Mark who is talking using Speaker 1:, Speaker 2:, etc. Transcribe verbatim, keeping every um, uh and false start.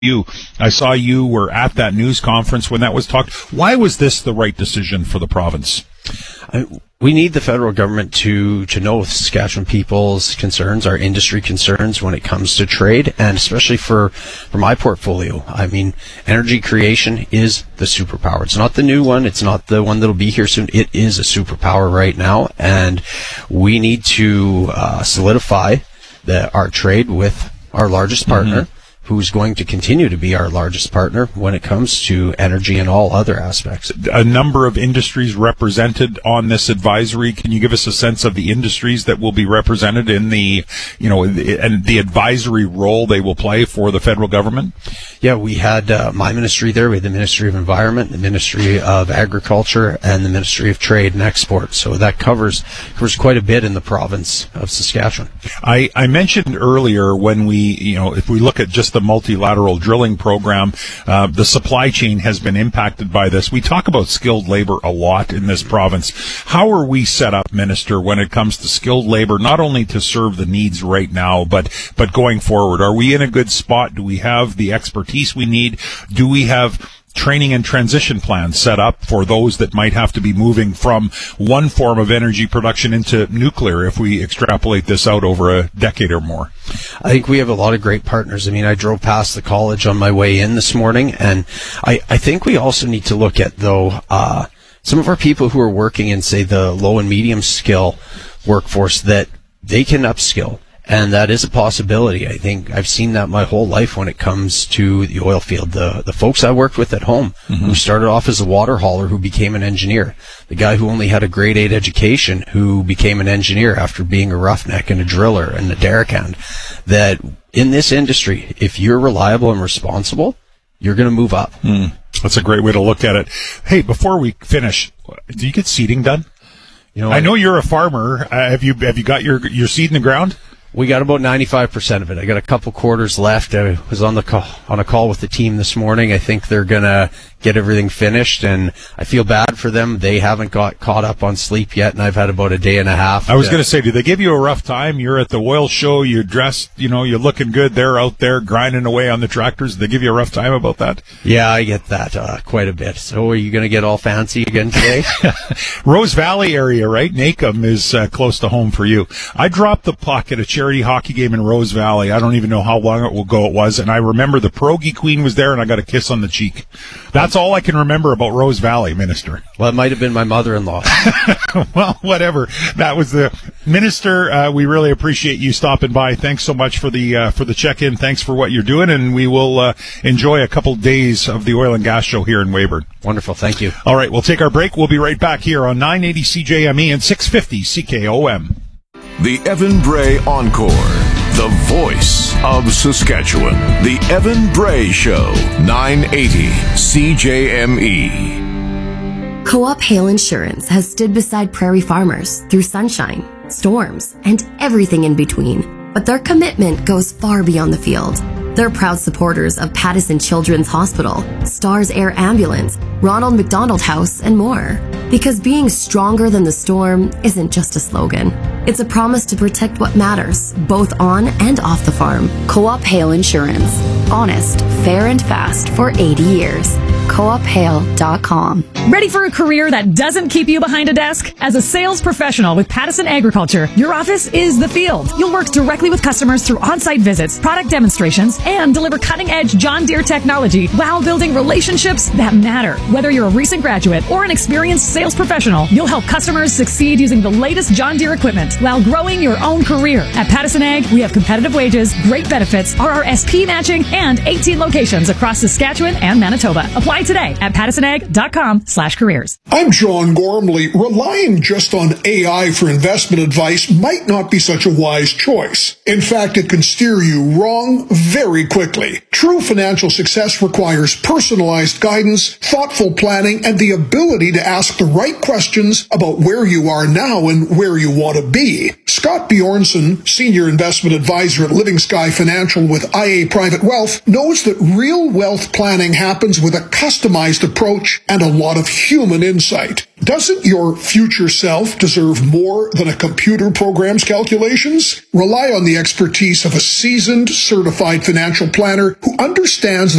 Speaker 1: You, I saw you were at that news conference when that was talked. Why was this the right decision for the province?
Speaker 2: I, we need the federal government to, to know Saskatchewan people's concerns, our industry concerns when it comes to trade, and especially for, for my portfolio. I mean, energy creation is the superpower. It's not the new one. It's not the one that'll be here soon. It is a superpower right now, and we need to uh, solidify the, our trade with our largest partner. Mm-hmm. Who's going to continue to be our largest partner when it comes to energy and all other aspects.
Speaker 1: A number of industries represented on this advisory. Can you give us a sense of the industries that will be represented in the, you know, and the advisory role they will play for the federal government?
Speaker 2: Yeah, we had uh, my ministry there. We had the Ministry of Environment, the Ministry of Agriculture, and the Ministry of Trade and Export. So that covers covers quite a bit in the province of Saskatchewan.
Speaker 1: I, I mentioned earlier when we, you know, if we look at just the multilateral drilling program, uh, the supply chain has been impacted by this. We talk about skilled labor a lot in this province. How are we set up, Minister, when it comes to skilled labor, not only to serve the needs right now, but but going forward? Are we in a good spot? Do we have the expertise we need? Do we have training and transition plans set up for those that might have to be moving from one form of energy production into nuclear if we extrapolate this out over a decade or more?
Speaker 2: I think we have a lot of great partners. I mean, I drove past the college on my way in this morning, and I, I think we also need to look at, though, uh, some of our people who are working in, say, the low and medium skill workforce, that they can upskill. And that is a possibility. I think I've seen that my whole life when it comes to the oil field. The the folks I worked with at home, mm-hmm. who started off as a water hauler who became an engineer. The guy who only had a grade eight education who became an engineer after being a roughneck and a driller and a derrick hand. That in this industry, if you're reliable and responsible, you're going to move up.
Speaker 1: Mm. That's a great way to look at it. Hey, before we finish, do you get seeding done? You know, I know you're a farmer. Uh, have you have you got your your seed in the ground?
Speaker 2: We got about ninety-five percent of it. I got a couple quarters left. I was on the call, on a call with the team this morning. I think they're going to get everything finished, and I feel bad for them. They haven't got caught up on sleep yet, and I've had about a day and a half.
Speaker 1: I was going to say, do they give you a rough time? You're at the oil show, you're dressed, you know, you're looking good. They're out there grinding away on the tractors. Do they give you a rough time about that?
Speaker 2: Yeah, I get that uh, quite a bit. So are you going to get all fancy again today?
Speaker 1: Rose Valley area, right? Nacum is uh, close to home for you. I dropped the puck at a charity hockey game in Rose Valley. I don't even know how long ago it was, and I remember the Pierogi Queen was there, and I got a kiss on the cheek. That's all I can remember about Rose Valley, Minister.
Speaker 2: Well, it might have been my mother-in-law.
Speaker 1: Well, whatever. That was the Minister. Uh, we really appreciate you stopping by. Thanks so much for the uh, for the check-in. Thanks for what you're doing, and we will uh, enjoy a couple days of the Oil and Gas Show here in Weyburn.
Speaker 2: Wonderful. Thank you.
Speaker 1: All right, we'll take our break. We'll be right back here on nine eighty C J M E and six fifty C K O M.
Speaker 3: The Evan Bray Encore, the voice of Saskatchewan. The Evan Bray Show, nine eighty C J M E.
Speaker 4: Co-op Hail Insurance has stood beside prairie farmers through sunshine, storms, and everything in between. But their commitment goes far beyond the field. They're proud supporters of Pattison Children's Hospital, Stars Air Ambulance, Ronald McDonald House, and more. Because being stronger than the storm isn't just a slogan. It's a promise to protect what matters, both on and off the farm. Co-op Hail Insurance. Honest, fair, and fast for eighty years. co op hail dot com.
Speaker 5: Ready for a career that doesn't keep you behind a desk? As a sales professional with Pattison Agriculture, your office is the field. You'll work directly with customers through on-site visits, product demonstrations, and deliver cutting-edge John Deere technology while building relationships that matter. Whether you're a recent graduate or an experienced sales professional, you'll help customers succeed using the latest John Deere equipment while growing your own career. At Pattison Ag, we have competitive wages, great benefits, R R S P matching, and eighteen locations across Saskatchewan and Manitoba. Apply today at pattison ag dot com slash careers.
Speaker 6: I'm John Gormley. Relying just on A I for investment advice might not be such a wise choice. In fact, it can steer you wrong very quickly. True financial success requires personalized guidance, thoughtful planning, and the ability to ask the right questions about where you are now and where you want to be. Scott Bjornson, Senior Investment Advisor at Living Sky Financial with I A Private Wealth, knows that real wealth planning happens with a custom customized approach, and a lot of human insight. Doesn't your future self deserve more than a computer program's calculations? Rely on the expertise of a seasoned, certified financial planner who understands